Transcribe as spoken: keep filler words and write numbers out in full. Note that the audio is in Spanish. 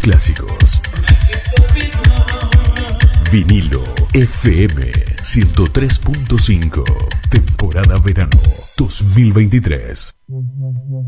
clásicos. Vinilo F M ciento tres punto cinco. Temporada verano dos mil veintitrés.